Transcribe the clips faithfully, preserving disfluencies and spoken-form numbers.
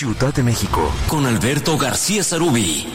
Ciudad de México, con Alberto García Sarubí.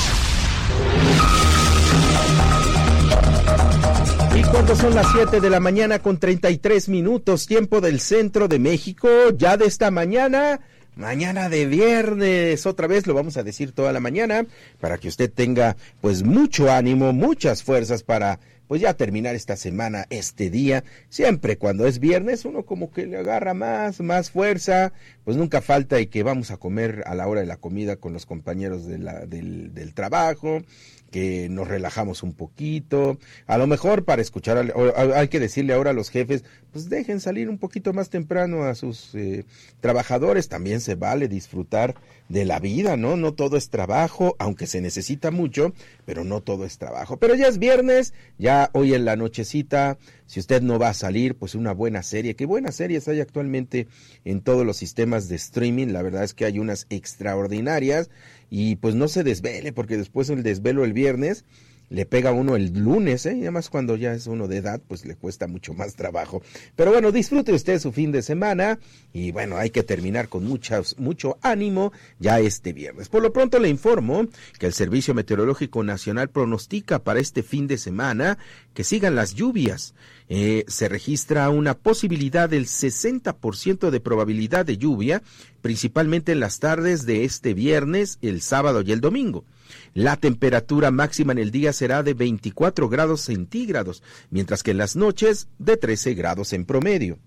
Y cuando son las siete de la mañana con treinta y tres minutos, tiempo del centro de México, ya de esta mañana, mañana de viernes, otra vez lo vamos a decir toda la mañana, para que usted tenga pues mucho ánimo, muchas fuerzas para pues ya terminar esta semana, este día. Siempre cuando es viernes uno como que le agarra más, más fuerza, pues nunca falta y que vamos a comer a la hora de la comida con los compañeros de la, del, del trabajo, que nos relajamos un poquito, a lo mejor para escuchar, hay que decirle ahora a los jefes, pues dejen salir un poquito más temprano a sus eh, trabajadores, también se vale disfrutar de la vida, ¿no? No todo es trabajo, aunque se necesita mucho, pero no todo es trabajo. Pero ya es viernes, ya hoy en la nochecita, si usted no va a salir, pues una buena serie, qué buenas series hay actualmente en todos los sistemas de streaming, la verdad es que hay unas extraordinarias, y pues no se desvele, porque después el desvelo el viernes le pega a uno el lunes, ¿eh? Y además cuando ya es uno de edad, pues le cuesta mucho más trabajo. Pero bueno, disfrute usted su fin de semana, y bueno, hay que terminar con muchas, mucho ánimo ya este viernes. Por lo pronto le informo que el Servicio Meteorológico Nacional pronostica para este fin de semana que sigan las lluvias. Eh, se registra una posibilidad del sesenta por ciento de probabilidad de lluvia, principalmente en las tardes de este viernes, el sábado y el domingo. La temperatura máxima en el día será de veinticuatro grados centígrados, mientras que en las noches de trece grados en promedio.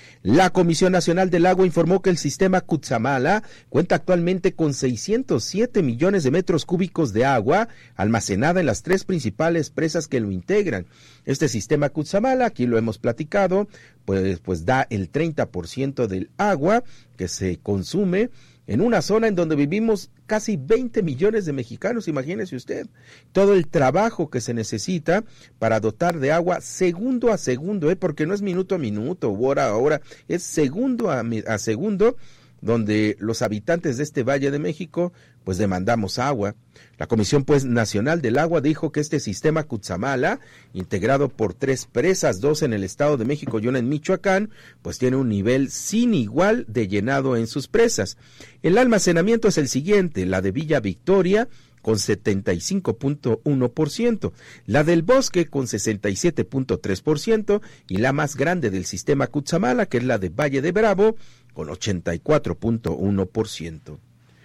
La Comisión Nacional del Agua informó que el sistema Cutzamala cuenta actualmente con seiscientos siete millones de metros cúbicos de agua almacenada en las tres principales presas que lo integran. Este sistema Cutzamala, aquí lo hemos platicado, pues, pues da el treinta por ciento del agua que se consume en una zona en donde vivimos casi veinte millones de mexicanos, imagínese usted, todo el trabajo que se necesita para dotar de agua segundo a segundo, ¿eh? Porque no es minuto a minuto o hora a hora, es segundo a, a segundo, donde los habitantes de este Valle de México pues demandamos agua. La Comisión pues Nacional del Agua dijo que este sistema Cutzamala, integrado por tres presas, dos en el Estado de México y una en Michoacán, pues tiene un nivel sin igual de llenado en sus presas. El almacenamiento es el siguiente: la de Villa Victoria con setenta y cinco punto uno por ciento, la del Bosque con sesenta y siete punto tres por ciento y la más grande del sistema Cutzamala, que es la de Valle de Bravo, con ochenta y cuatro punto uno por ciento.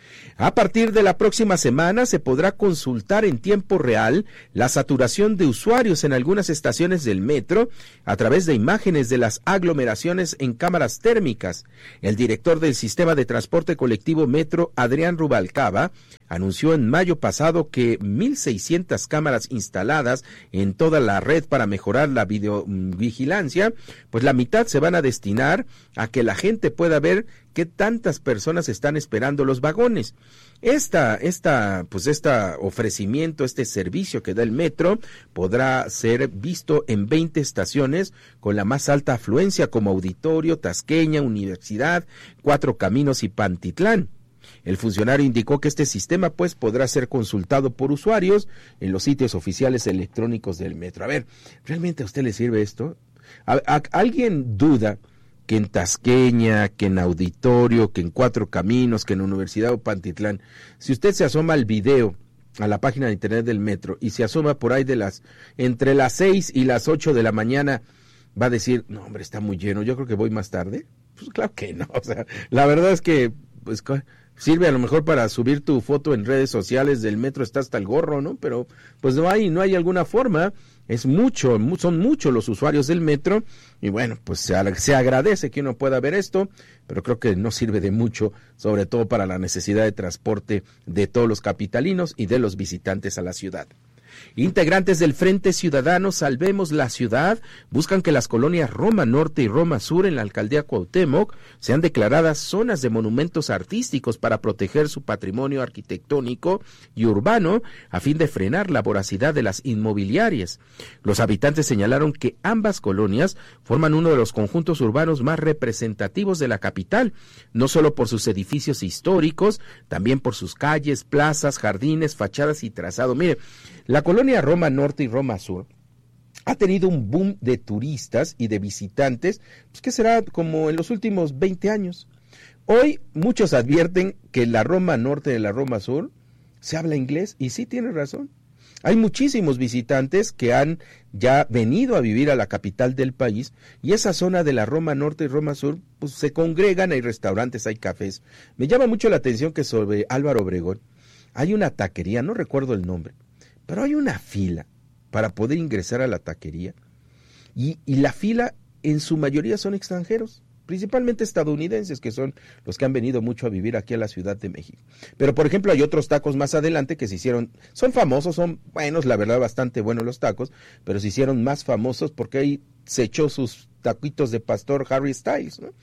A partir de la próxima semana se podrá consultar en tiempo real la saturación de usuarios en algunas estaciones del metro a través de imágenes de las aglomeraciones en cámaras térmicas. El director del Sistema de Transporte Colectivo Metro, Adrián Rubalcaba, anunció en mayo pasado que mil seiscientas cámaras instaladas en toda la red para mejorar la videovigilancia, pues la mitad se van a destinar a que la gente pueda ver qué tantas personas están esperando los vagones. Esta, esta, pues esta ofrecimiento, este servicio que da el metro podrá ser visto en veinte estaciones con la más alta afluencia como Auditorio, Tasqueña, Universidad, Cuatro Caminos y Pantitlán. El funcionario indicó que este sistema pues podrá ser consultado por usuarios en los sitios oficiales electrónicos del metro. A ver, ¿realmente a usted le sirve esto? ¿A, a, ¿Alguien duda que en Tasqueña, que en Auditorio, que en Cuatro Caminos, que en Universidad o Pantitlán, si usted se asoma al video, a la página de internet del metro, y se asoma por ahí de las, entre las seis y las ocho de la mañana, va a decir, no hombre, está muy lleno, yo creo que voy más tarde? Pues claro que no, o sea, la verdad es que, pues, sirve a lo mejor para subir tu foto en redes sociales del metro, está hasta el gorro, ¿no? Pero, pues no hay, no hay alguna forma. Es mucho, son muchos los usuarios del metro y bueno, pues se, se agradece que uno pueda ver esto, pero creo que no sirve de mucho, sobre todo para la necesidad de transporte de todos los capitalinos y de los visitantes a la ciudad. Integrantes del Frente Ciudadano Salvemos la Ciudad buscan que las colonias Roma Norte y Roma Sur en la alcaldía Cuauhtémoc sean declaradas zonas de monumentos artísticos para proteger su patrimonio arquitectónico y urbano a fin de frenar la voracidad de las inmobiliarias. Los habitantes señalaron que ambas colonias forman uno de los conjuntos urbanos más representativos de la capital, no solo por sus edificios históricos, también por sus calles, plazas, jardines, fachadas y trazado. Mire, la colonia Roma Norte y Roma Sur ha tenido un boom de turistas y de visitantes, pues que será como en los últimos veinte años. Hoy muchos advierten que la Roma Norte de la Roma Sur se habla inglés, y sí tiene razón. Hay muchísimos visitantes que han ya venido a vivir a la capital del país, y esa zona de la Roma Norte y Roma Sur, pues se congregan, hay restaurantes, hay cafés. Me llama mucho la atención que sobre Álvaro Obregón hay una taquería, no recuerdo el nombre, pero hay una fila para poder ingresar a la taquería, y, y la fila en su mayoría son extranjeros, principalmente estadounidenses, que son los que han venido mucho a vivir aquí a la Ciudad de México. Pero, por ejemplo, hay otros tacos más adelante que se hicieron, son famosos, son buenos, la verdad, bastante buenos los tacos, pero se hicieron más famosos porque ahí se echó sus taquitos de pastor Harry Styles, ¿no?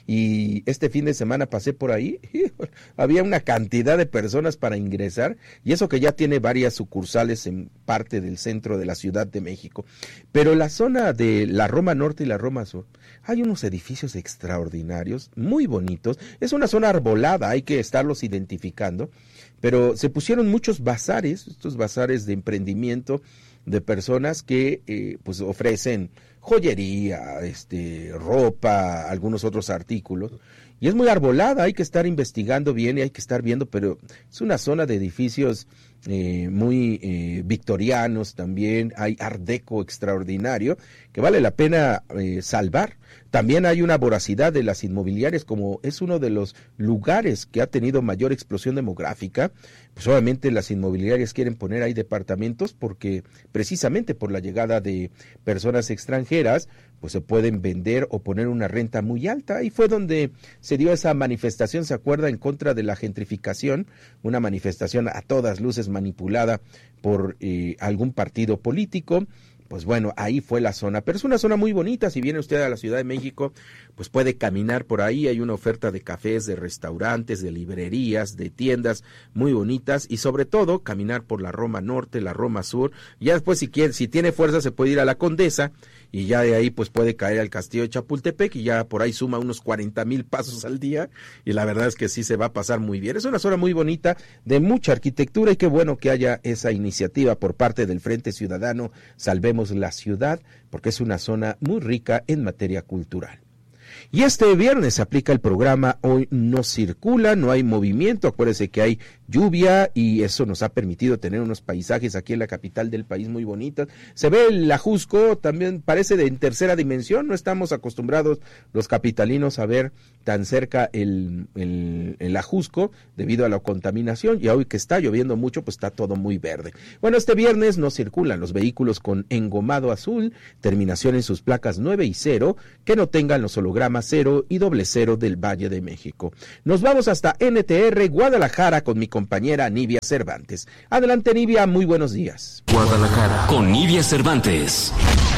Y este fin de semana pasé por ahí, y había una cantidad de personas para ingresar, y eso que ya tiene varias sucursales en parte del centro de la Ciudad de México. Pero la zona de la Roma Norte y la Roma Sur, hay unos edificios extraordinarios, muy bonitos, es una zona arbolada, hay que estarlos identificando, pero se pusieron muchos bazares, estos bazares de emprendimiento, de personas que eh, pues ofrecen joyería, este, ropa, algunos otros artículos, y es muy arbolada, hay que estar investigando bien y hay que estar viendo, pero es una zona de edificios eh, muy eh, victorianos también, hay art deco extraordinario que vale la pena eh, salvar. También hay una voracidad de las inmobiliarias, como es uno de los lugares que ha tenido mayor explosión demográfica, pues obviamente las inmobiliarias quieren poner ahí departamentos porque precisamente por la llegada de personas extranjeras, pues se pueden vender o poner una renta muy alta. Ahí fue donde se dio esa manifestación, ¿se acuerda?, en contra de la gentrificación, una manifestación a todas luces manipulada por eh, algún partido político. Pues bueno, ahí fue la zona, pero es una zona muy bonita. Si viene usted a la Ciudad de México, pues puede caminar por ahí, hay una oferta de cafés, de restaurantes, de librerías, de tiendas muy bonitas, y sobre todo caminar por la Roma Norte, la Roma Sur. Ya después, si quiere, si tiene fuerza, se puede ir a la Condesa, y ya de ahí pues puede caer al Castillo de Chapultepec, y ya por ahí suma unos cuarenta mil pasos al día, y la verdad es que sí se va a pasar muy bien. Es una zona muy bonita, de mucha arquitectura, y qué bueno que haya esa iniciativa por parte del Frente Ciudadano Salvemos la Ciudad, porque es una zona muy rica en materia cultural. Y este viernes se aplica el programa Hoy No Circula, no hay movimiento, acuérdese que hay lluvia y eso nos ha permitido tener unos paisajes aquí en la capital del país muy bonitos. Se ve el Ajusco, también parece de en tercera dimensión, no estamos acostumbrados los capitalinos a ver tan cerca el, el, el Ajusco debido a la contaminación, y hoy que está lloviendo mucho, pues está todo muy verde. Bueno, este viernes no circulan los vehículos con engomado azul, terminación en sus placas nueve y cero, que no tengan los hologramas cero y doble cero del Valle de México. Nos vamos hasta N T R Guadalajara con mi compañera Nivia Cervantes. Adelante, Nivia, muy buenos días. Guadalajara con Nivia Cervantes.